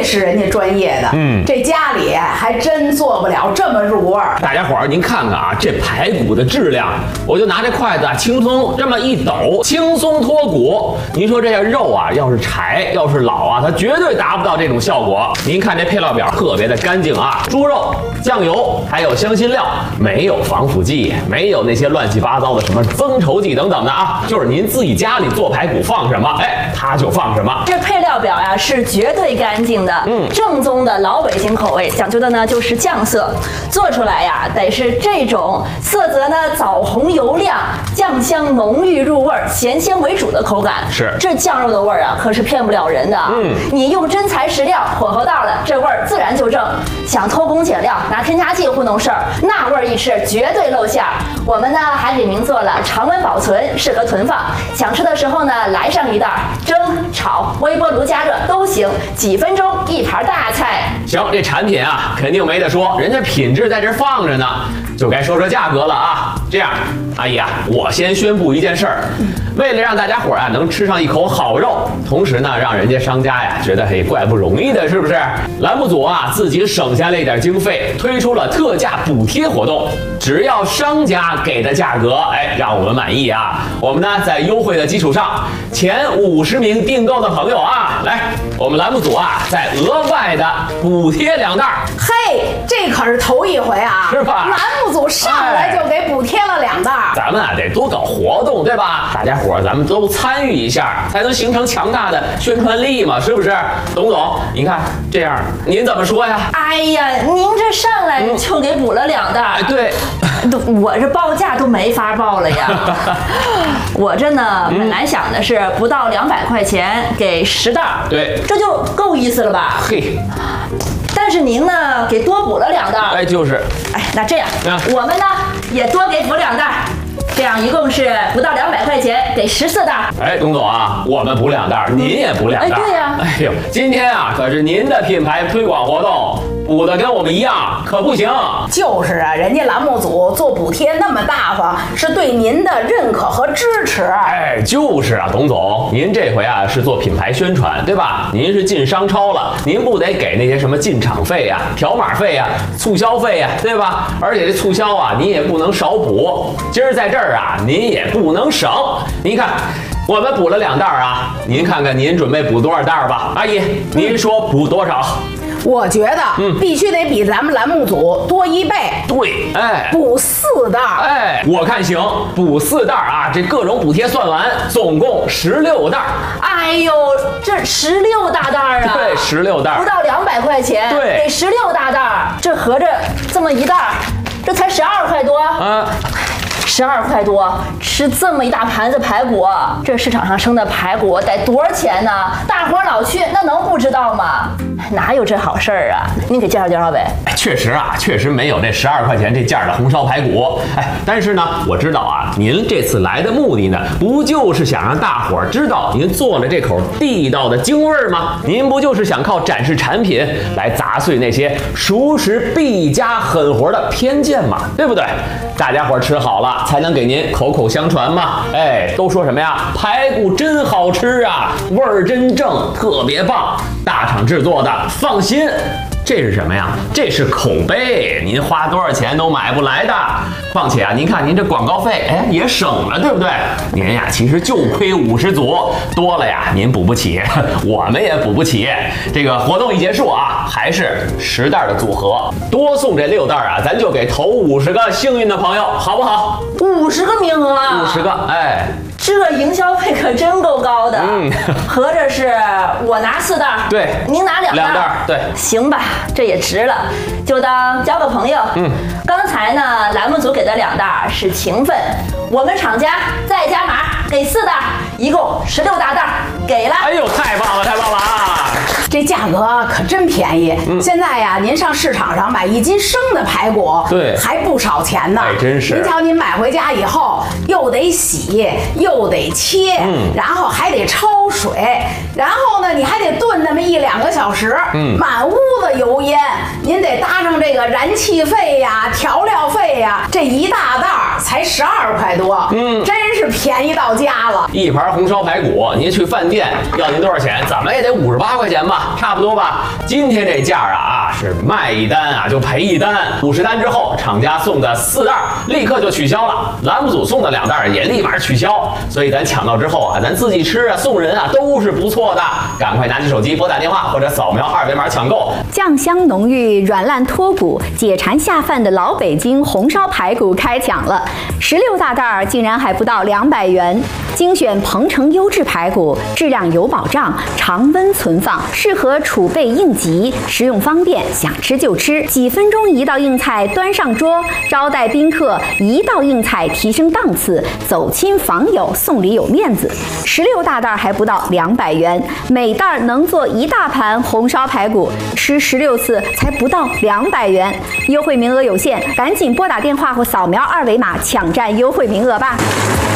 是人家专业的，这家里还真做不了这么入味儿。 大家伙儿，您看看啊，这排骨的质量，我就拿这筷子轻松这么一抖，轻松脱骨。您说这些肉啊，要是柴，要是老啊，它绝对达不到这种效果。您看这配料表特别的干净啊，猪肉、酱油还有香辛料，没有防腐剂，没有那些乱七八糟的什么增稠剂等等的啊，就是您自己家里做排骨放什么，哎，它就放什么。 这配料表呀是绝对干净的，正宗的老北京口味，讲究的呢就是酱色，做出来呀得是这种色泽呢枣红油亮，酱香浓郁入味，咸鲜为主的口感。 是这酱肉的味儿啊，可是骗不了人的。你用真材实料混合到了，这味儿自然就正。想偷工减料，拿添加剂糊弄事儿，那味儿一吃绝对露馅。我们呢还给您做了常温保存，适合囤放。想吃的时候呢，来上一袋，蒸、炒、微波炉加热都行，几分钟一盘大菜。 行，这产品啊肯定没得说，人家品质在这放着呢，就该说说价格了啊。这样，阿姨啊，我先宣布一件事儿，为了让大家伙啊能吃上一口好肉，同时呢让人家商家呀觉得嘿怪不容易的，是不是？栏目组啊自己省下了一点经费，推出了特价补贴活动，只要商家给的价格，哎，让我们满意啊，我们呢在优惠的基础上，前50名订购的朋友啊，来，我们栏目组啊再额外的补贴2袋。 嘿，这可是头一回啊， 是吧？ 栏目组上来就给补贴了2袋。 咱们啊得多搞活动，对吧？大家伙儿咱们都参与一下，才能形成强大的宣传力嘛，是不是？董总，您看这样，您怎么说呀？ 哎呀，您这上来就给补了2袋。 哎，对， 我这报价都没法报了呀。我这呢本来想的是不到200块钱给10袋， 对， 这就够意思了吧？ 嘿。 但是您呢，给多补了2袋。 哎，就是。 哎，那这样，我们呢也多给补2袋，这样一共是不到200块钱，给14袋。 哎，董总啊，我们补2袋，您也补2袋。 哎，对呀。 哎呦，今天啊可是您的品牌推广活动，补的跟我们一样，可不行。 就是啊，人家栏目组做补贴那么大方，是对您的认可和支持。 哎，就是啊，董总，您这回啊是做品牌宣传，对吧？您是进商超了，您不得给那些什么进场费呀、条码费呀、促销费呀，对吧？而且这促销啊，您也不能少补。今儿在这儿啊，您也不能省。您看。我们补了2袋啊，您看看您准备补多少袋吧？阿姨，您说补多少？ 我觉得必须得比咱们栏目组多1倍。 对，哎， 补4袋。 哎，我看行，补4袋啊，这各种补贴算完，总共16袋。 哎呦，这16大袋啊！ 对，16袋， 不到200块钱， 对， 给16大袋，这合着这么一袋，这才12块多啊。12块多，吃这么一大盘子排骨，这市场上生的排骨得多少钱呢？大伙老去，那能不知道吗？哪有这好事儿啊？您给介绍介绍呗。 确实啊，确实没有这12块钱这价的红烧排骨。哎，但是呢，我知道啊，您这次来的目的呢，不就是想让大伙儿知道您做了这口地道的京味儿吗？您不就是想靠展示产品来砸碎那些熟食必加狠活的偏见吗？对不对？大家伙儿吃好了，才能给您口口相传嘛。哎，都说什么呀？排骨真好吃啊，味儿真正，特别棒，大厂制作的，放心。这是什么呀？这是口碑，您花多少钱都买不来的。况且啊，您看您这广告费，哎，也省了，对不对？您呀，其实就亏50组，多了呀，您补不起，我们也补不起。这个活动一结束啊，还是10袋的组合，多送这6袋啊，咱就给头50个幸运的朋友，好不好 ？50个名额 ，50个，哎。 这营销费可真够高的，合着是我拿4袋， 对， 您拿2袋， 对， 行吧，这也值了，就当交个朋友。刚才呢，栏目组给的2袋是情分，我们厂家再加码给4袋，一共16大袋，给了。 哎呦，太棒了，太棒了啊！ 这价格可真便宜。现在呀，您上市场上买1斤生的排骨， 对， 还不少钱呢。 哎，真是。 您瞧，您买回家以后，又得洗，又得切，然后还得焯水，然后呢，你还得炖那么1、2个小时，满屋子油烟，您得搭上这个燃气费呀、调料费呀，这一大袋才12块多，真是便宜到家了。 一盘红烧排骨，您去饭店要您多少钱？怎么也得58块钱吧，差不多吧。今天这价是卖一单就赔一单，50单之后，厂家送的4袋立刻就取消了，栏目组送的2袋也立马取消。所以咱抢到之后咱自己吃送人都是不错的。赶快拿起手机拨打电话或者扫描2维码抢购。 酱香浓郁、软烂脱骨、解馋下饭的老北京红烧排骨开抢了，16大袋竟然还不到200元。精选鹏城优质排骨，质量有保障，常温存放，适合储备应急，食用方便，想吃就吃。几分钟一道硬菜端上桌，招待宾客一道硬菜提升档次，走亲访友送礼有面子。16大袋还不到200元，每袋能做1大盘红烧排骨，吃16次才不到200元。优惠名额有限，赶紧拨打电话或扫描2维码抢占优惠名额吧。